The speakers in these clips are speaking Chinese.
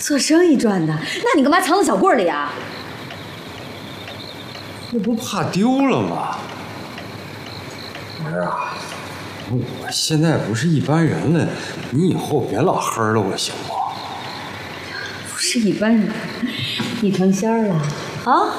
做生意赚的，那你干嘛藏在小柜里啊？ 那不怕丢了吗？儿啊，我现在不是一般人了，你以后别老黑了我行不？ 不是一般人，你成仙儿了啊？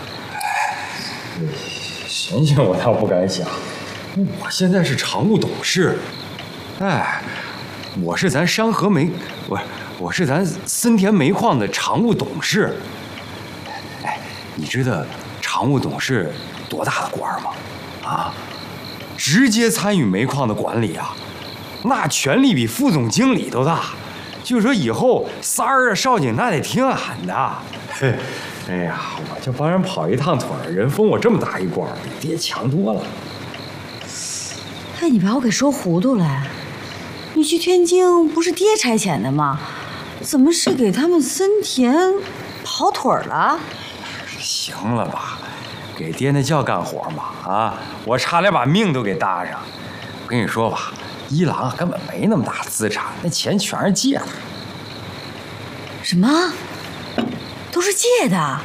神仙我倒不敢想，我现在是常务董事，哎，我是咱山河煤，我是咱森田煤矿的常务董事。哎，你知道常务董事多大的官吗？啊，直接参与煤矿的管理啊，那权力比副总经理都大。就说以后三儿啊、少景那得听俺的。嘿，哎呀，我就帮人跑一趟腿儿，人封我这么大一官，比爹强多了。 哎，你把我给说糊涂了。你去天津不是爹差遣的吗？怎么是给他们森田跑腿了？ 行了吧，给爹那叫干活吗？啊，我差点把命都给搭上。我跟你说吧，一郎啊根本没那么大资产，那钱全是借的。 什么？都是借的？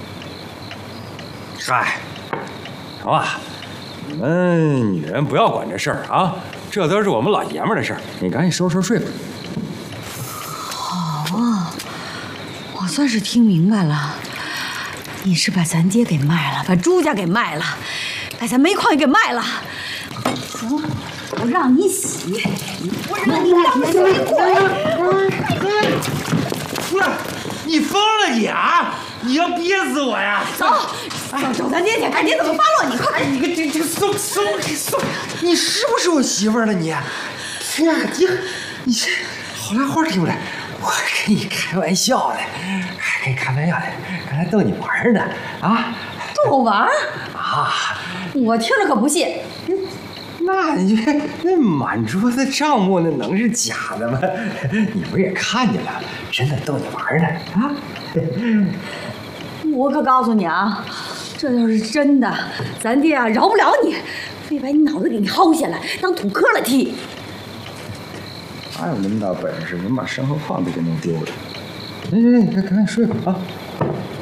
嗨，成吧，你们女人不要管这事儿啊，这都是我们老爷们儿的事儿。你赶紧收拾睡吧。 好啊，我算是听明白了，你是把咱爹给卖了，把朱家给卖了，把咱煤矿也给卖了。行了，我让你洗，我让你让不是，你疯了你啊！你要憋死我呀！ 走，找咱爹去，看爹怎么发落你！快， 你个这松，你是不是我媳妇儿了你？哎呀，你这好来话听不来，我跟你开玩笑的，跟你开玩笑的，刚才逗你玩呢啊！ 逗我玩啊！ 我听着可不信。 那你这那满桌子账目那能是假的吗？你不是也看见了，真的逗你玩呢啊！ 我可告诉你啊，这要是真的，咱爹啊饶不了你，非把你脑子给你薅下来当土坷了踢。 哪有那么大本事，能把山河矿都给弄丢了？行，赶紧睡吧啊！